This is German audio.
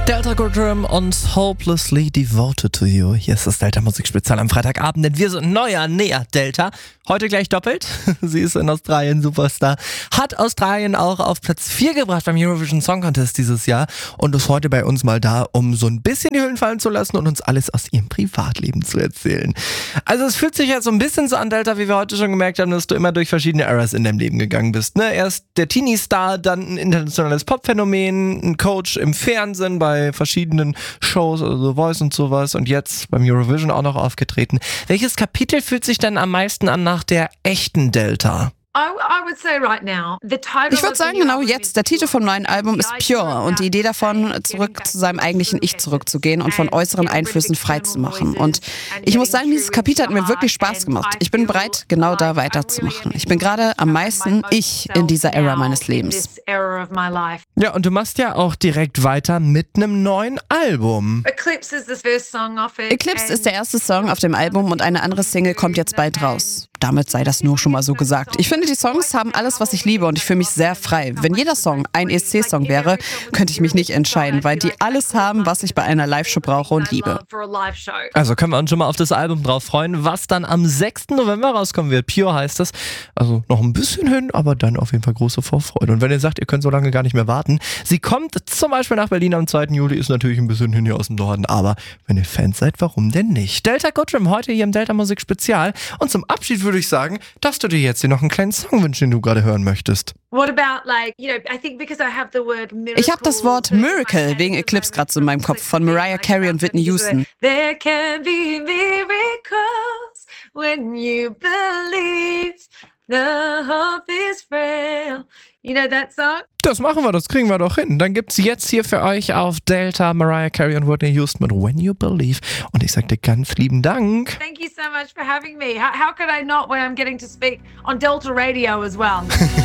Delta Goodrum und Hopelessly Devoted to You. Hier ist das Delta Musikspezial am Freitagabend, denn wir sind neuer Näher Delta. Heute gleich doppelt. Sie ist in Australien Superstar. Hat Australien auch auf Platz 4 gebracht beim Eurovision Song Contest dieses Jahr und ist heute bei uns mal da, um so ein bisschen die Hüllen fallen zu lassen und uns alles aus ihrem Privatleben zu erzählen. Also es fühlt sich jetzt so ein bisschen so an, Delta, wie wir heute schon gemerkt haben, dass du immer durch verschiedene Eras in deinem Leben gegangen bist. Ne? Erst der Teenie-Star, dann ein internationales Popphänomen, ein Coach im Fernsehen bei verschiedenen Shows, also The Voice und sowas, und jetzt beim Eurovision auch noch aufgetreten. Welches Kapitel fühlt sich denn am meisten an nach der echten Delta? Ich würde sagen, genau jetzt, der Titel vom neuen Album ist Pure und die Idee davon, zurück zu seinem eigentlichen Ich zurückzugehen und von äußeren Einflüssen frei zu machen. Und ich muss sagen, dieses Kapitel hat mir wirklich Spaß gemacht. Ich bin bereit, genau da weiterzumachen. Ich bin gerade am meisten ich in dieser Ära meines Lebens. Ja, und du machst ja auch direkt weiter mit einem neuen Album. Eclipse ist der erste Song auf dem Album und eine andere Single kommt jetzt bald raus. Damit sei das nur schon mal so gesagt. Ich finde, die Songs haben alles, was ich liebe und ich fühle mich sehr frei. Wenn jeder Song ein ESC-Song wäre, könnte ich mich nicht entscheiden, weil die alles haben, was ich bei einer Live-Show brauche und liebe. Also können wir uns schon mal auf das Album drauf freuen, was dann am 6. November rauskommen wird. Pure heißt es. Also noch ein bisschen hin, aber dann auf jeden Fall große Vorfreude. Und wenn ihr sagt, ihr könnt so lange gar nicht mehr warten, sie kommt zum Beispiel nach Berlin am 2. Juli, ist natürlich ein bisschen hin hier aus dem Norden, aber wenn ihr Fans seid, warum denn nicht? Delta Goodrum heute hier im Delta Musik Spezial und zum Abschied würde ich sagen, darfst du dir jetzt hier noch einen kleinen Song wünschen, den du gerade hören möchtest. Ich habe das Wort Miracle wegen Eclipse gerade so in meinem Kopf von Mariah Carey und Whitney Houston. There can be miracles when you believe the hope is frail. You know that song? Das machen wir, das kriegen wir doch hin. Dann gibt's jetzt hier für euch auf Delta Mariah Carey und Whitney Houston mit When You Believe. Und ich sag dir ganz lieben Dank. Thank you so much for having me. How could I not when I'm getting to speak on Delta Radio as well?